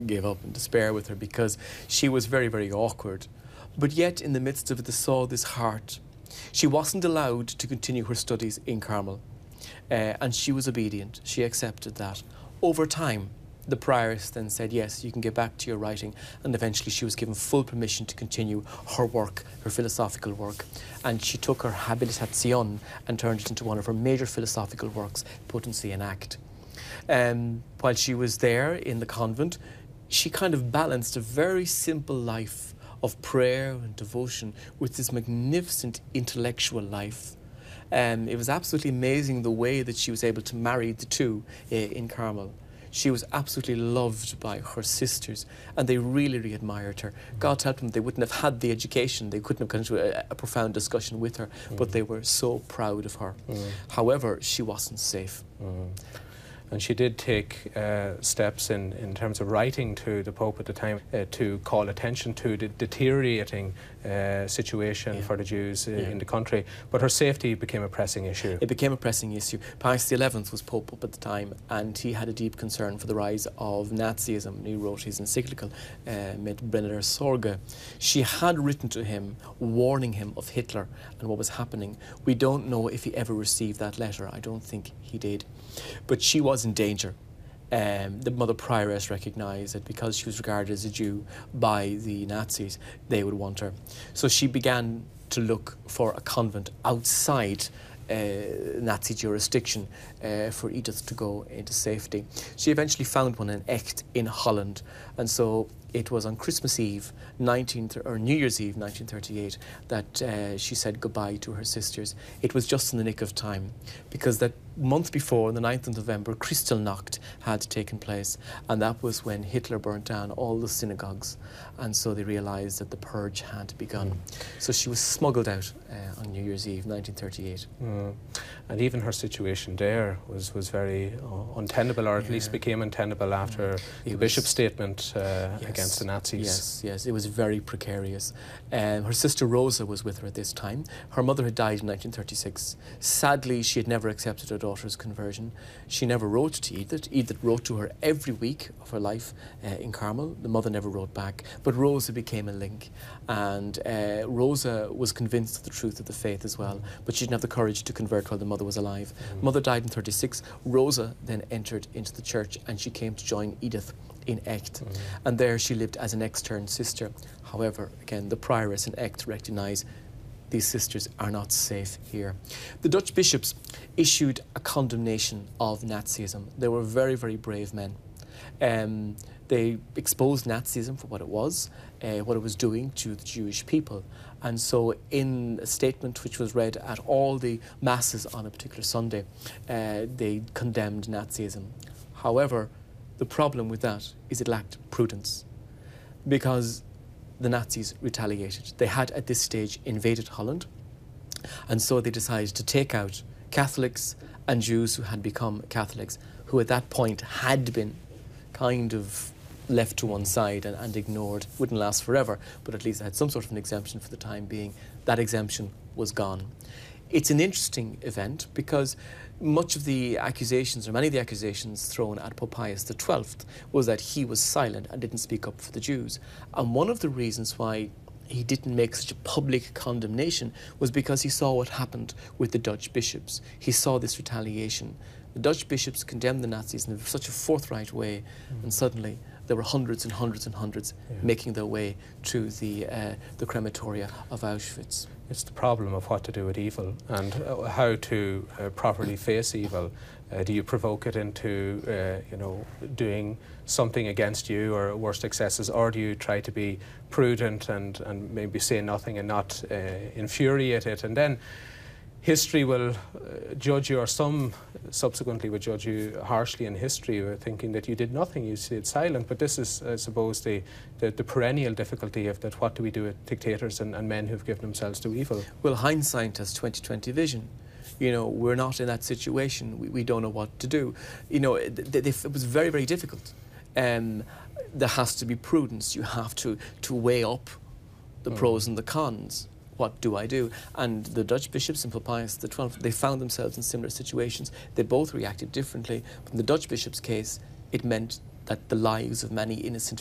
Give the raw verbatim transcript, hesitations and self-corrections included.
gave up in despair with her because she was very, very awkward. But yet, in the midst of it, they saw this heart. She wasn't allowed to continue her studies in Carmel, uh, and she was obedient. She accepted that. Over time, the prioress then said, yes, you can get back to your writing, and eventually she was given full permission to continue her work, her philosophical work. And she took her Habilitation and turned it into one of her major philosophical works, Potency and Act. Um, while she was there in the convent, she kind of balanced a very simple life of prayer and devotion with this magnificent intellectual life. Um, it was absolutely amazing the way that she was able to marry the two uh, in Carmel. She was absolutely loved by her sisters, and they really, really admired her. Mm. God help them, they wouldn't have had the education, they couldn't have gone into a, a profound discussion with her, mm. but they were so proud of her. Mm. However, she wasn't safe. Mm. And she did take uh, steps in, in terms of writing to the Pope at the time uh, to call attention to the deteriorating uh, situation yeah. for the Jews uh, yeah. in the country. But her safety became a pressing issue. It became a pressing issue. Pius the eleventh was Pope at the time, and he had a deep concern for the rise of Nazism. And he wrote his encyclical, uh, Mit Brennender Sorge. She had written to him, warning him of Hitler and what was happening. We don't know if he ever received that letter. I don't think he did. But she was in danger. Um, the Mother Prioress recognised that because she was regarded as a Jew by the Nazis, they would want her. So she began to look for a convent outside uh, Nazi jurisdiction uh, for Edith to go into safety. She eventually found one in Echt in Holland, and so it was on Christmas Eve, nineteenth or New Year's Eve, nineteen thirty-eight, that uh, she said goodbye to her sisters. It was just in the nick of time, because that month before, on the ninth of November, Kristallnacht had taken place, and that was when Hitler burnt down all the synagogues, and so they realised that the purge had begun. Mm. So she was smuggled out uh, on New Year's Eve, nineteen thirty-eight. Mm. And even her situation there was, was very uh, untenable, or at yeah. least became untenable after mm. the bishop's statement uh, yes. against the Nazis. Yes, yes, it was very precarious. Um, her sister Rosa was with her at this time. Her mother had died in nineteen thirty-six. Sadly, she had never accepted her daughter's conversion. She never wrote to Edith. Edith wrote to her every week of her life uh, in Carmel. The mother never wrote back, but Rosa became a link, and uh, Rosa was convinced of the truth of the faith as well, but she didn't have the courage to convert while the mother was alive. Mm. Mother died in thirty-six. Rosa then entered into the church, and she came to join Edith in Echt, mm. and there she lived as an extern sister. However, again, the prioress in Echt recognised these sisters are not safe here. The Dutch bishops issued a condemnation of Nazism. They were very, very brave men. Um, they exposed Nazism for what it was, uh, what it was doing to the Jewish people. And so in a statement which was read at all the masses on a particular Sunday, uh, they condemned Nazism. However, the problem with that is it lacked prudence, because the Nazis retaliated. They had at this stage invaded Holland, and so they decided to take out Catholics and Jews who had become Catholics, who at that point had been kind of left to one side and, and ignored. Wouldn't last forever, but at least they had some sort of an exemption for the time being. That exemption was gone. It's an interesting event because much of the accusations, or many of the accusations thrown at Pope Pius the twelfth, was that he was silent and didn't speak up for the Jews. And one of the reasons why he didn't make such a public condemnation was because he saw what happened with the Dutch bishops. He saw this retaliation. The Dutch bishops condemned the Nazis in such a forthright way, mm. and suddenly there were hundreds and hundreds and hundreds yeah. making their way to the, uh, the crematoria of Auschwitz. It's the problem of what to do with evil and uh, how to uh, properly face evil. Uh, do you provoke it into, uh, you know, doing something against you or worst excesses, or do you try to be prudent and, and maybe say nothing and not uh, infuriate it? And then history will uh, judge you, or some subsequently would judge you harshly in history, uh, thinking that you did nothing, you stayed silent. But this is, I suppose, the, the, the perennial difficulty of that. What do we do with dictators and, and men who've given themselves to evil? Well, hindsight has twenty twenty vision. You know, we're not in that situation. We, we don't know what to do. You know, it, it, it was very, very difficult. Um, there has to be prudence. You have to, to weigh up the mm. pros and the cons. What do I do? And the Dutch bishops and Pope Pius the twelfth, they found themselves in similar situations. They both reacted differently. But in the Dutch bishop's case, it meant that the lives of many innocent